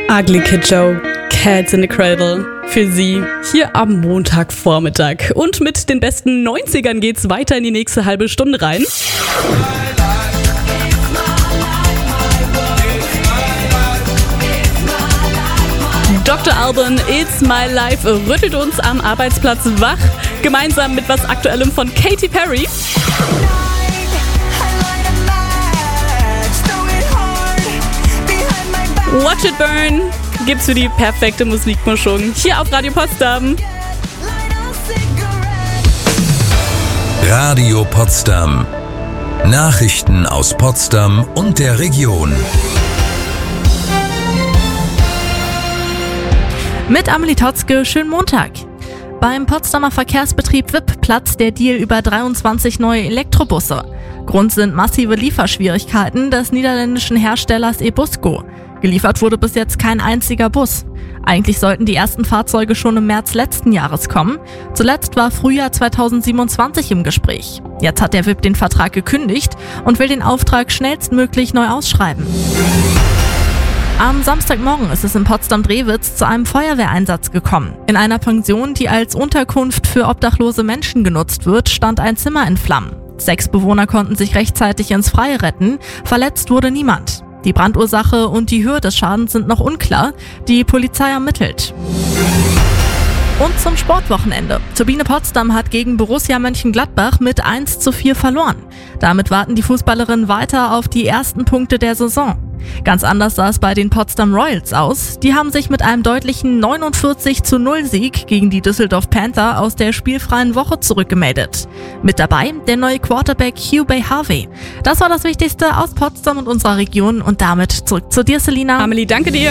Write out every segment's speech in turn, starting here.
Ugly Kid Joe, Cats in the Cradle. Für Sie hier am Montagvormittag. Und mit den besten 90ern geht's weiter in die nächste halbe Stunde rein. Dr. Alban, It's My Life, rüttelt uns am Arbeitsplatz wach. Gemeinsam mit was Aktuellem von Katy Perry. Watch It Burn gibt's für die perfekte Musikmischung hier auf Radio Potsdam. Radio Potsdam. Nachrichten aus Potsdam und der Region. Mit Amelie Totzke, schönen Montag. Beim Potsdamer Verkehrsbetrieb WIP platzt der Deal über 23 neue Elektrobusse. Grund sind massive Lieferschwierigkeiten des niederländischen Herstellers Ebusco. Geliefert wurde bis jetzt kein einziger Bus. Eigentlich sollten die ersten Fahrzeuge schon im März letzten Jahres kommen. Zuletzt war Frühjahr 2027 im Gespräch. Jetzt hat der WIP den Vertrag gekündigt und will den Auftrag schnellstmöglich neu ausschreiben. Am Samstagmorgen ist es in Potsdam-Drewitz zu einem Feuerwehreinsatz gekommen. In einer Pension, die als Unterkunft für obdachlose Menschen genutzt wird, stand ein Zimmer in Flammen. 6 Bewohner konnten sich rechtzeitig ins Freie retten. Verletzt wurde niemand. Die Brandursache und die Höhe des Schadens sind noch unklar. Die Polizei ermittelt. Und zum Sportwochenende. Turbine Potsdam hat gegen Borussia Mönchengladbach mit 1:4 verloren. Damit warten die Fußballerinnen weiter auf die ersten Punkte der Saison. Ganz anders sah es bei den Potsdam Royals aus. Die haben sich mit einem deutlichen 49:0 Sieg gegen die Düsseldorf Panther aus der spielfreien Woche zurückgemeldet. Mit dabei der neue Quarterback Hugh Harvey. Das war das Wichtigste aus Potsdam und unserer Region und damit zurück zu dir, Selina. Amelie, danke dir.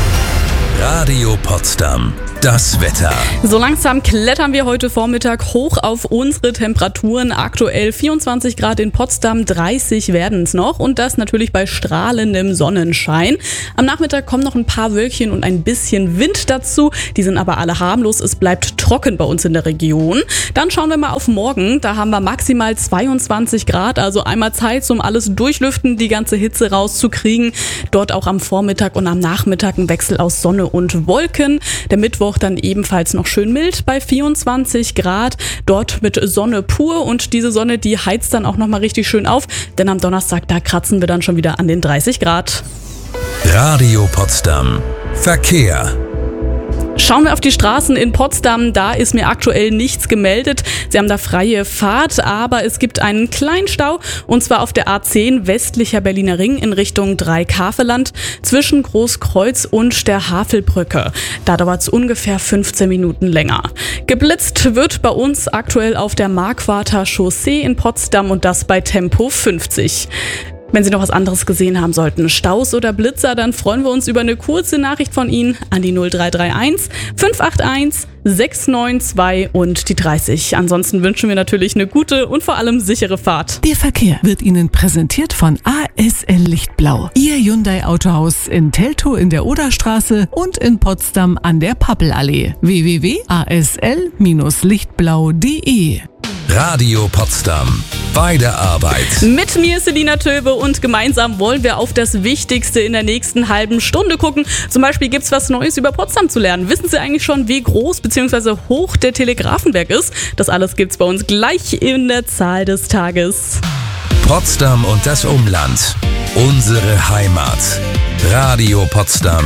Radio Potsdam. Das Wetter. So langsam klettern wir heute Vormittag hoch auf unsere Temperaturen. Aktuell 24 Grad in Potsdam, 30 werden es noch und das natürlich bei strahlendem Sonnenschein. Am Nachmittag kommen noch ein paar Wölkchen und ein bisschen Wind dazu. Die sind aber alle harmlos. Es bleibt trocken bei uns in der Region. Dann schauen wir mal auf morgen. Da haben wir maximal 22 Grad, also einmal Zeit zum alles durchlüften, die ganze Hitze rauszukriegen. Dort auch am Vormittag und am Nachmittag ein Wechsel aus Sonne und Wolken. Der Mittwoch dann ebenfalls noch schön mild bei 24 Grad, dort mit Sonne pur und diese Sonne, die heizt dann auch nochmal richtig schön auf, denn am Donnerstag, da kratzen wir dann schon wieder an den 30 Grad. Radio Potsdam. Verkehr. Schauen wir auf die Straßen in Potsdam, da ist mir aktuell nichts gemeldet. Sie haben da freie Fahrt, aber es gibt einen kleinen Stau und zwar auf der A10 westlicher Berliner Ring in Richtung Dreikaveland zwischen Großkreuz und der Havelbrücke. Da dauert es ungefähr 15 Minuten länger. Geblitzt wird bei uns aktuell auf der Marquarder Chaussee in Potsdam und das bei Tempo 50. Wenn Sie noch was anderes gesehen haben sollten, Staus oder Blitzer, dann freuen wir uns über eine kurze Nachricht von Ihnen an die 0331 581 692 und die 30. Ansonsten wünschen wir natürlich eine gute und vor allem sichere Fahrt. Der Verkehr wird Ihnen präsentiert von ASL Lichtblau. Ihr Hyundai Autohaus in Teltow in der Oderstraße und in Potsdam an der Pappelallee. www.asl-lichtblau.de. Radio Potsdam. Bei der Arbeit. Mit mir ist Selina Töbe und gemeinsam wollen wir auf das Wichtigste in der nächsten halben Stunde gucken. Zum Beispiel gibt's was Neues über Potsdam zu lernen. Wissen Sie eigentlich schon, wie groß bzw. hoch der Telegrafenberg ist? Das alles gibt's bei uns gleich in der Zahl des Tages. Potsdam und das Umland. Unsere Heimat. Radio Potsdam.